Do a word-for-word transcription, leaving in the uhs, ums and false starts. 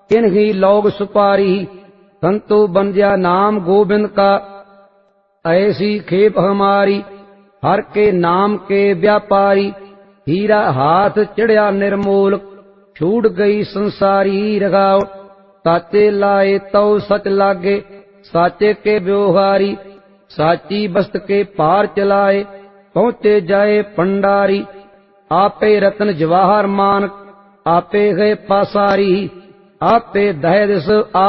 इन्हीं लोग सुपारी। संतो बंध्या नाम गोविंद का, ऐसी खेप हमारी। हर के नाम के व्यापारी, हीरा हाथ चढ़िया निर्मोल। छूट गई संसारी रगाओ, साचे लाए तो सच लागे। साचे के व्यवहारी, साची बस्त के पार चलाए। पहुँचे जाए पंडारी, आपे रतन जवाहर मान। आपे गए पासारी, आपे दह दिस